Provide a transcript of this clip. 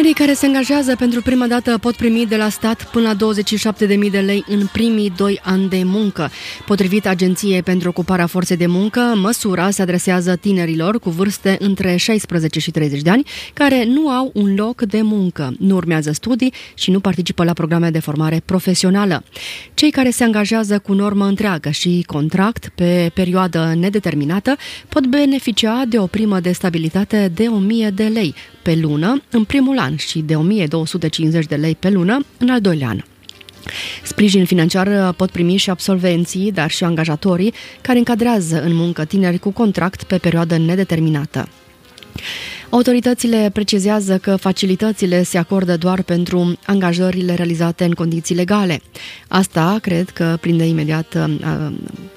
Tinerii care se angajează pentru prima dată pot primi de la stat până la 27.000 de lei în primii 2 ani de muncă. Potrivit Agenției pentru Ocuparea Forței de Muncă, măsura se adresează tinerilor cu vârste între 16 și 30 de ani care nu au un loc de muncă, nu urmează studii și nu participă la programe de formare profesională. Cei care se angajează cu normă întreagă și contract pe perioadă nedeterminată pot beneficia de o primă de stabilitate de 1.000 de lei pe lună în primul an și de 1.250 de lei pe lună în al doilea an. Sprijin financiar pot primi și absolvenții, dar și angajatorii care încadrează în muncă tineri cu contract pe perioadă nedeterminată. Autoritățile precizează că facilitățile se acordă doar pentru angajările realizate în condiții legale. Asta cred că prinde imediat